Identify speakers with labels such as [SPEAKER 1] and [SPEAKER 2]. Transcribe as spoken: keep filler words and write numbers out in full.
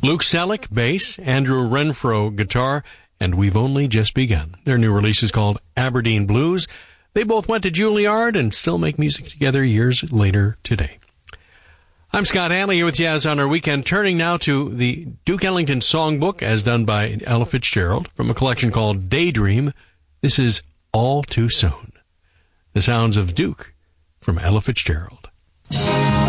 [SPEAKER 1] Luke Selleck, bass, Andrew Renfro, guitar, and We've Only Just Begun. Their new release is called Aberdeen Blues. They both went to Juilliard and still make music together years later today. I'm Scott Hanley here with Yaz on our weekend, turning now to the Duke Ellington Songbook as done by Ella Fitzgerald from a collection called Daydream. This is All Too Soon. The sounds of Duke from Ella Fitzgerald.